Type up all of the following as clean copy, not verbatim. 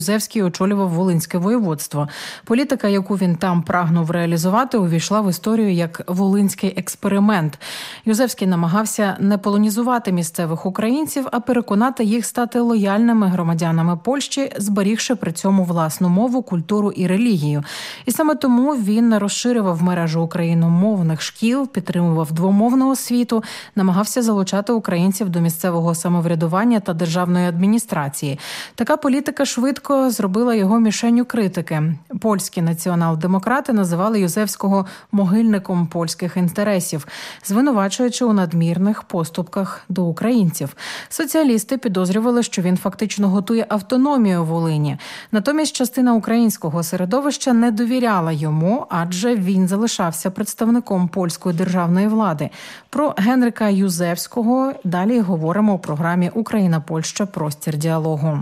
Юзевський очолював Волинське воєводство. Політика, яку він там прагнув реалізувати, увійшла в історію як волинський експеримент. Юзевський намагався не полонізувати місцевих українців, а переконати їх стати лояльними громадянами Польщі, зберігши при цьому власну мову, культуру і релігію. І саме тому він розширював мережу україномовних шкіл, підтримував двомовну освіту, намагався залучати українців до місцевого самоврядування та державної адміністрації. Така політика швидко зробила його мішенню критики. Польські націонал-демократи називали Юзевського могильником польських інтересів, звинувачуючи у надмірних поступках до українців. Соціалісти підозрювали, що він фактично готує автономію Волині. Натомість частина українського середовища не довіряла йому, адже він залишався представником польської державної влади. Про Генрика Юзевського далі говоримо у програмі «Україна-Польща. Простір діалогу».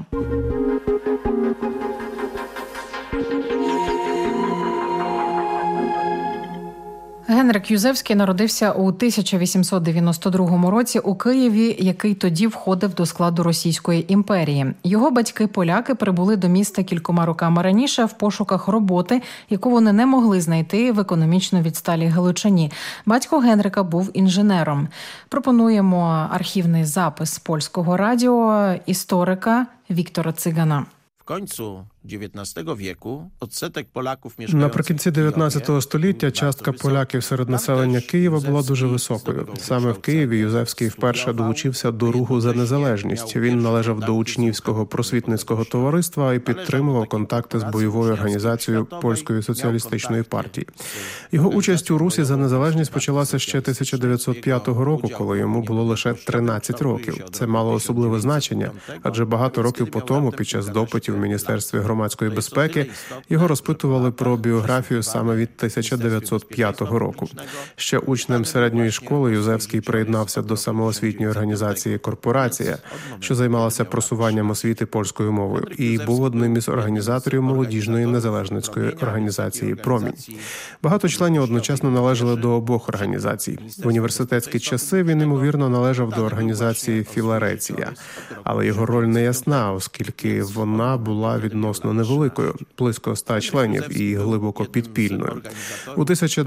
Генрик Юзевський народився у 1892 році у Києві, який тоді входив до складу Російської імперії. Його батьки-поляки прибули до міста кількома роками раніше в пошуках роботи, яку вони не могли знайти в економічно відсталій Галичині. Батько Генрика був інженером. Пропонуємо архівний запис Польського радіо історика Віктора Цигана. Наприкінці 19 століття частка поляків серед населення Києва була дуже високою. Саме в Києві Юзевський вперше долучився до руху за незалежність. Він належав до учнівського просвітницького товариства і підтримував контакти з бойовою організацією Польської соціалістичної партії. Його участь у русі за незалежність почалася ще 1905 року, коли йому було лише 13 років. Це мало особливе значення, адже багато років по тому, під час допитів в Міністерстві громадської безпеки, його розпитували про біографію саме від 1905 року. Ще учнем середньої школи Юзевський приєднався до самоосвітньої організації «Корпорація», що займалася просуванням освіти польською мовою, і був одним із організаторів молодіжної незалежницької організації «Промінь». Багато членів одночасно належали до обох організацій. В університетські часи він, ймовірно, належав до організації «Філареція», але його роль не ясна, оскільки вона була відносно невеликою, близько 100 членів і глибоко підпільною. У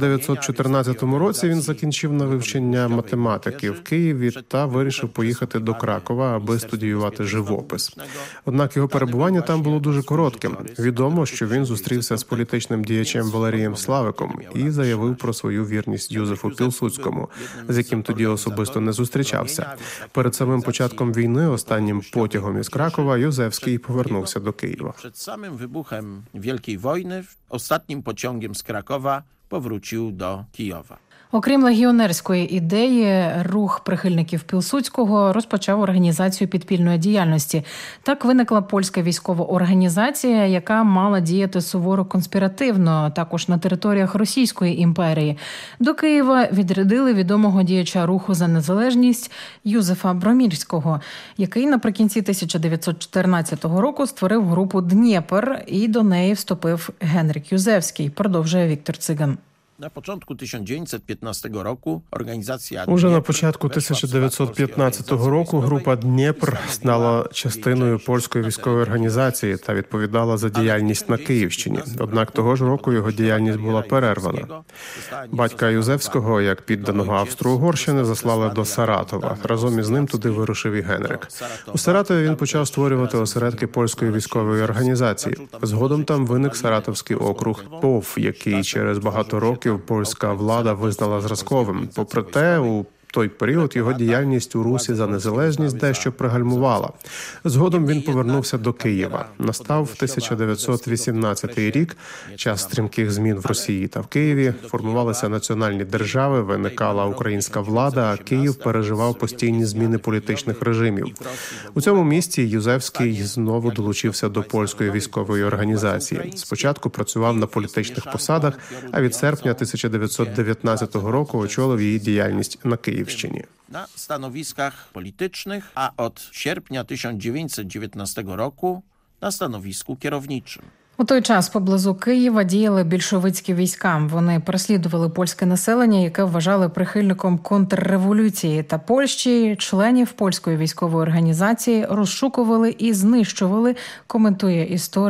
1914 році він закінчив на вивчення математики в Києві та вирішив поїхати до Кракова, аби студіювати живопис. Однак його перебування там було дуже коротким. Відомо, що він зустрівся з політичним діячем Валерієм Славиком і заявив про свою вірність Юзефу Пілсудському, з яким тоді особисто не зустрічався. Перед самим початком війни, останнім потягом із Кракова, Юзевський повернувся до Києва. Przed samym wybuchem Wielkiej Wojny, ostatnim pociągiem z Krakowa powrócił do Kijowa. Окрім легіонерської ідеї, рух прихильників Пілсудського розпочав організацію підпільної діяльності. Так виникла польська військова організація, яка мала діяти суворо конспіративно, також на територіях Російської імперії. До Києва відрядили відомого діяча руху за незалежність Юзефа Бромірського, який наприкінці 1914 року створив групу «Дніпр» і до неї вступив Генрик Юзевський, продовжує Віктор Циган. Уже на початку 1915 року група «Дніпр» стала частиною польської військової організації та відповідала за діяльність на Київщині. Однак того ж року його діяльність була перервана. Батька Юзевського, як підданого Австро-Угорщини, заслали до Саратова. Разом із ним туди вирушив і Генрик. У Саратові він почав створювати осередки польської військової організації. Згодом там виник Саратовський округ ПОВ, який через багато років польська влада визнала зразковим. Попри те, у той період його діяльність у русі за незалежність дещо пригальмувала. Згодом він повернувся до Києва. Настав 1918 рік, час стрімких змін в Росії та в Києві. Формувалися національні держави, виникала українська влада, а Київ переживав постійні зміни політичних режимів. У цьому місці Юзевський знову долучився до польської військової організації. Спочатку працював на політичних посадах, а від серпня 1919 року очолив її діяльність на Київщині. Na stanowiskach politycznych, a od sierpnia 1919 roku na stanowisku kierowniczym. У той час поблизу Києва діяли більшовицькі війська. Вони переслідували польське населення, яке вважали прихильником контрреволюції та Польщі. Членів польської військової організації розшукували і знищували, коментує історик